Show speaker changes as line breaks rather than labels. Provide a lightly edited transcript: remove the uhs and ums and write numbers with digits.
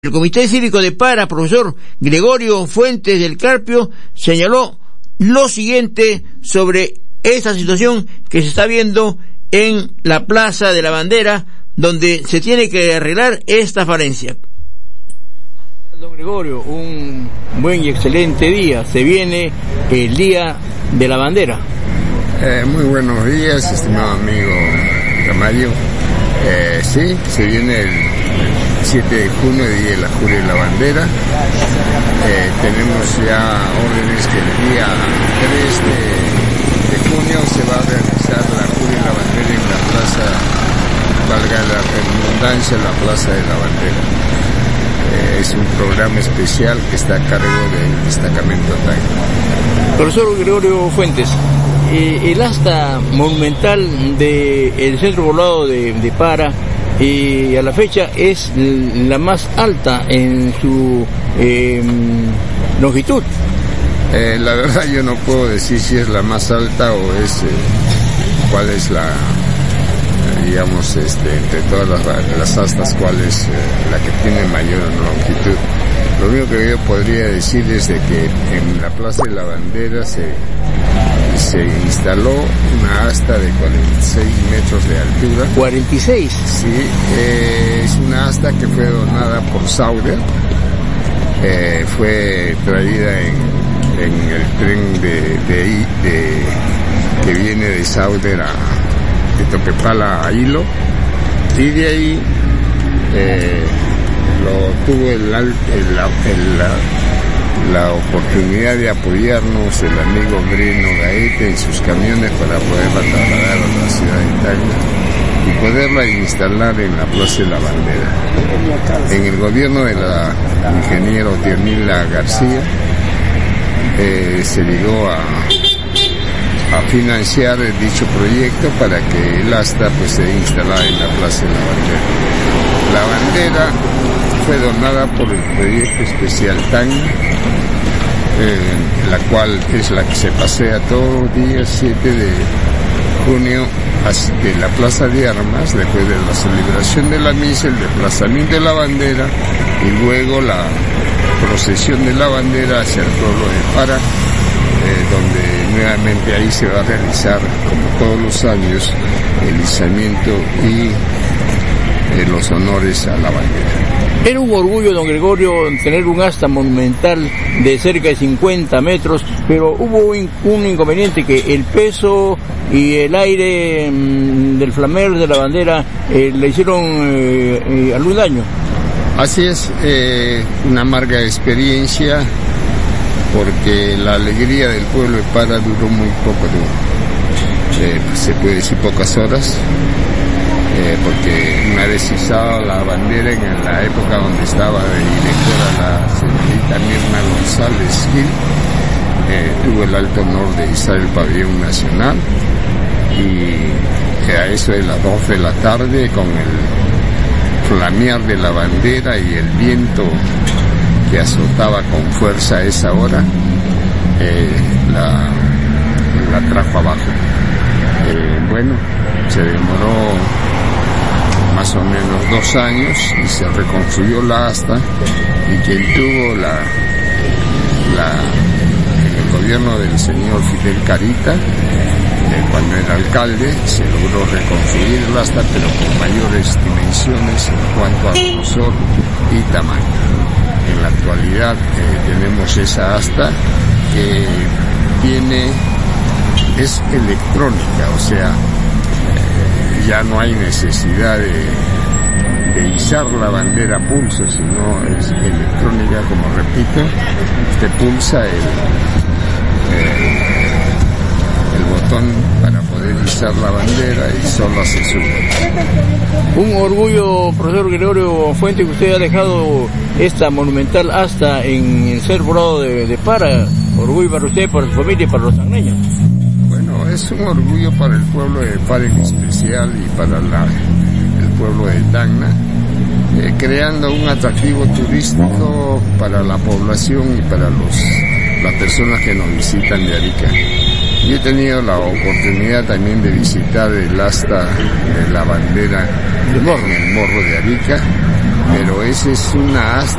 El Comité Cívico de Para, profesor Gregorio Fuentes del Carpio, señaló lo siguiente sobre esta situación que se está viendo en la Plaza de la Bandera, donde se tiene que arreglar esta falencia.
Don Gregorio, un buen y excelente día. Se viene el Día de la Bandera.
Muy buenos días, estimado amigo Tamayo. Sí, se viene el 7 de junio, Día de la Juria de la Bandera. Tenemos ya órdenes que el día 3 de junio se va a realizar la Juria de la Bandera en la plaza, valga la redundancia, la Plaza de la Bandera. Es un programa especial que está a cargo del destacamento Tacna.
Profesor Gregorio Fuentes, el asta monumental del centro poblado de Para, y a la fecha es la más alta en su longitud.
La verdad yo no puedo decir si es la más alta o es cuál es la, digamos, entre todas las astas, cuál es la que tiene mayor longitud. Lo único que yo podría decir es de que en la Plaza de la Bandera se instaló una asta de 46 metros de altura.
¿46?
Sí, es una asta que fue donada por Sauder. Fue traída en el tren que viene de Sauder de Toquepala a Hilo, y de ahí tuvo la oportunidad de apoyarnos el amigo Breno Gaete en sus camiones para poderla trasladar a la ciudad de Tacna y poderla instalar en la Plaza de la Bandera. En el gobierno de la ingeniero Dionila García se llegó a financiar dicho proyecto para que el asta pues se instalara en la Plaza de la Bandera. La bandera fue donada por el proyecto especial Tacna, la cual es la que se pasea todos los días 7 de junio de la Plaza de Armas, después de la celebración de la misa, el desplazamiento de la bandera y luego la procesión de la bandera hacia el pueblo de Para, donde nuevamente ahí se va a realizar, como todos los años, el izamiento y los honores a la bandera.
Era un orgullo, don Gregorio, tener un asta monumental de cerca de 50 metros, pero hubo un inconveniente, que el peso y el aire del flamer de la bandera le hicieron algún daño.
Así es, una amarga experiencia, porque la alegría del pueblo de Para duró muy poco, se puede decir pocas horas. Porque una vez izada la bandera en la época donde estaba de directora la señorita Mirna González Gil, tuvo el alto honor de izar el pabellón nacional, y a eso de las 2 de la tarde, con el flamear de la bandera y el viento que azotaba con fuerza a esa hora, la trajo abajo. Bueno, se demoró más o menos 2 años y se reconstruyó la asta, y quien tuvo en el gobierno del señor Fidel Carita, cuando era alcalde, se logró reconstruir el asta, pero con mayores dimensiones en cuanto a grosor y tamaño. En la actualidad tenemos esa asta que es electrónica, o sea, ya no hay necesidad de izar la bandera a pulso, sino es electrónica, como repito, usted pulsa el botón para poder izar la bandera y solo se sube.
Un orgullo, profesor Gregorio Fuentes, que usted ha dejado esta monumental asta en el centro poblado de Para. Orgullo para usted, para su familia y para los tacneños.
Bueno, es un orgullo para el pueblo de Para en especial y para el pueblo de Tacna, creando un atractivo turístico para la población y para las personas que nos visitan de Arica. Yo he tenido la oportunidad también de visitar el asta de la bandera en el Morro de Arica. pero esa es una asta